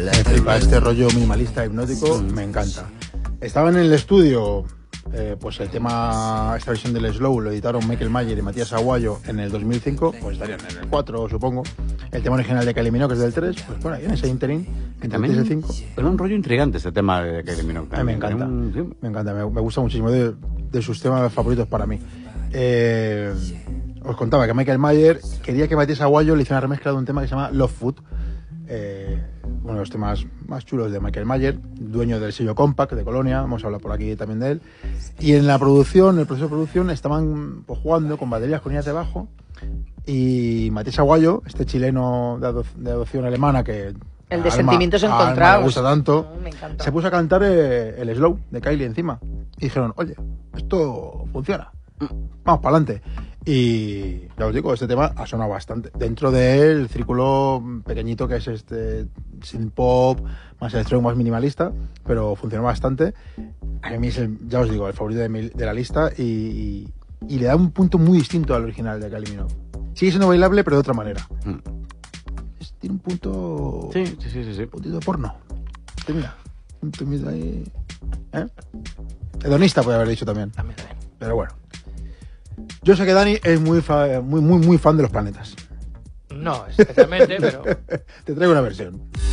Me flipa este rollo minimalista, hipnótico, me encanta. Estaban en el estudio, pues el tema, esta versión del Slow lo editaron Michael Mayer y Matías Aguayo en el 2005, pues estarían en el 4, supongo. El tema original de Kylie Minogue, que es del 3, pues bueno, ahí en ese interín, entre el 3 y el 5. Pero un rollo intrigante este tema de Kylie Minogue. A mí me encanta, me encanta, me gusta muchísimo, de sus temas favoritos para mí. Os contaba que Michael Mayer quería que Matías Aguayo le hiciera una remezcla de un tema que se llama Love Food, uno de los temas más chulos de Michael Mayer, dueño del sello Compact de Colonia, vamos a hablar por aquí también de él. Y en la producción, el proceso de producción, estaban pues, jugando con baterías con líneas de bajo, y Matías Aguayo, este chileno de adopción alemana que el de sentimientos encontrados me gusta tanto, me encanta. Se puso a cantar el Slow de Kylie encima y dijeron, oye, esto funciona, vamos para adelante. Y ya os digo, este tema ha sonado bastante dentro del círculo pequeñito que es este synth pop, más electrónico, más minimalista, pero funcionó bastante. A mí es ya os digo, el favorito de la lista, y le da un punto muy distinto al original de Kylie Minogue. Sigue siendo bailable, pero de otra manera. Tiene un punto... Sí. Un puntito de porno. Mira, un temito ahí... Hedonista puede haber dicho también. Pero bueno. Yo sé que Dani es muy fan de los planetas. No, especialmente, pero... Te traigo una versión.